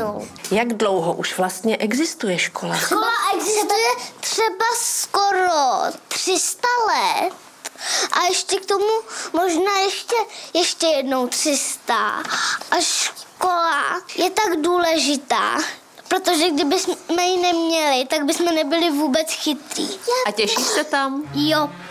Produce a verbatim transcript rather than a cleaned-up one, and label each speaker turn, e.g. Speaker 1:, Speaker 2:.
Speaker 1: jednou.
Speaker 2: Jak dlouho už vlastně existuje škola?
Speaker 1: Škola existuje třeba skoro tři sta let. A ještě k tomu možná ještě, ještě jednou tři sta. A škola je tak důležitá, protože kdybychom ji neměli, tak bychom nebyli vůbec chytrý.
Speaker 2: A těšíš se tam?
Speaker 1: Jo.